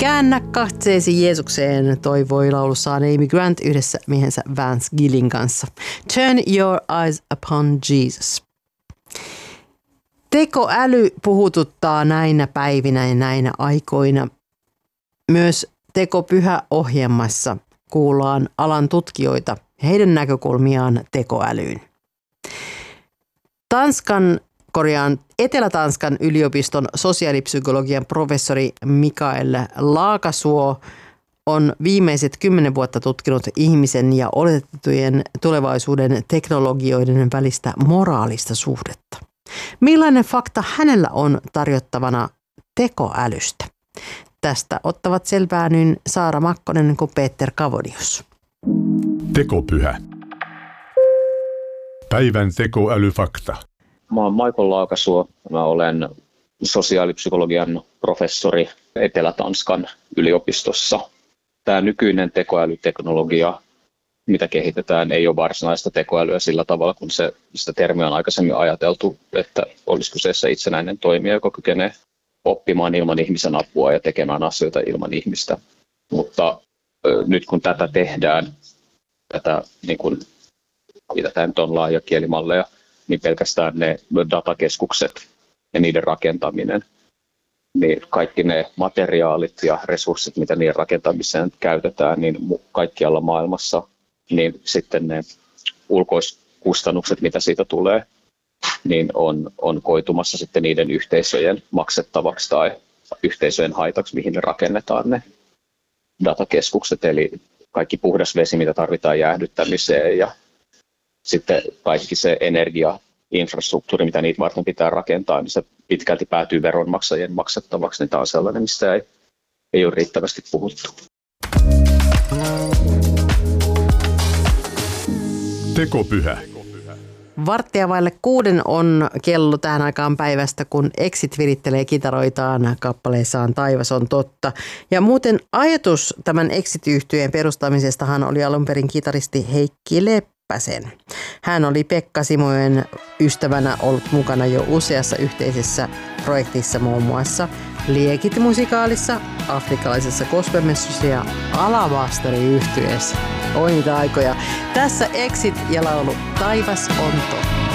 Käännä katseesi Jeesukseen, toivoi laulussaan Amy Grant yhdessä miehensä Vance Gillin kanssa. Turn your eyes upon Jesus. Tekoäly puhututtaa näinä päivinä ja näinä aikoina. Myös Tekopyhä-ohjelmassa kuullaan alan tutkijoita ja heidän näkökulmiaan tekoälyyn. Etelä-Tanskan yliopiston sosiaalipsykologian professori Mikael Laakasuo on viimeiset 10 vuotta tutkinut ihmisen ja oletettujen tulevaisuuden teknologioiden välistä moraalista suhdetta. Millainen fakta hänellä on tarjottavana tekoälystä? Tästä ottavat selvää niin Saara Makkonen kuin Peter Kavonius. Tekopyhä. Päivän tekoälyfakta. Mä oon Michael Laakasuo. Mä olen sosiaalipsykologian professori Etelä-Tanskan yliopistossa. Tämä nykyinen tekoälyteknologia, mitä kehitetään, ei ole varsinaista tekoälyä sillä tavalla, kun sitä termiä on aikaisemmin ajateltu, että olisi kyseessä itsenäinen toimija, joka kykenee oppimaan ilman ihmisen apua ja tekemään asioita ilman ihmistä. Mutta nyt kun tätä tehdään, mitä tämä nyt on laajakielimalleja, niin pelkästään ne datakeskukset ja niiden rakentaminen, niin kaikki ne materiaalit ja resurssit, mitä niiden rakentamiseen käytetään, niin kaikkialla maailmassa, niin sitten ne ulkoiskustannukset, mitä siitä tulee, niin on koitumassa sitten niiden yhteisöjen maksettavaksi tai yhteisöjen haitaksi, mihin ne rakennetaan ne datakeskukset, eli kaikki puhdas vesi, mitä tarvitaan jäähdyttämiseen ja sitten kaikki se energiainfrastruktuuri, mitä niitä varten pitää rakentaa, niin se pitkälti päätyy veronmaksajien maksettavaksi, niin tämä on sellainen, mistä ei ole riittävästi puhuttu. Tekopyhä. 5:15 on kello tähän aikaan päivästä, kun Exit virittelee kitaroitaan kappaleessaan Taivas on totta. Ja muuten ajatus tämän Exit-yhtyeen perustamisestahan oli alun perin kitaristi Heikki Leppäsen. Hän oli Pekka Simojen ystävänä ollut mukana jo useassa yhteisessä projektissa, muun muassa Liekit-musikaalissa, Afrikkalaisessa gospelmessussa ja Alabasteri-yhtyeessä. Oi niitä aikoja. Tässä Exit ja laulu Taivas on totta.